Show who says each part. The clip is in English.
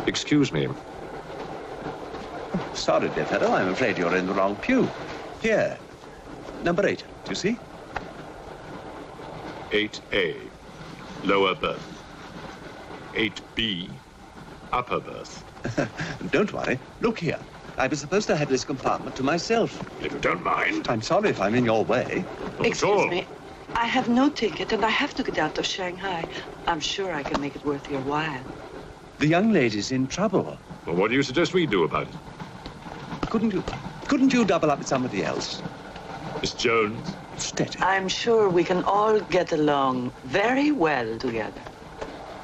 Speaker 1: Excuse me.
Speaker 2: Sorry, dear fellow, I'm afraid you're in the wrong pew. Here, number 8, do you see?
Speaker 1: 8A, lower berth. 8B, upper berth.
Speaker 2: Don't worry. Look here. I was supposed to have this compartment to myself.
Speaker 1: If you don't mind.
Speaker 2: I'm sorry if I'm in your way.
Speaker 1: Not at all.
Speaker 3: Excuse me. I have no ticket, and I have to get out of Shanghai. I'm sure I can make it worth your while.
Speaker 2: The young lady's in trouble.
Speaker 1: Well, what do you suggest we do about it?
Speaker 2: Couldn't you double up with somebody else?
Speaker 1: Miss Jones?
Speaker 2: Steady.
Speaker 3: I'm sure we can all get along very well together.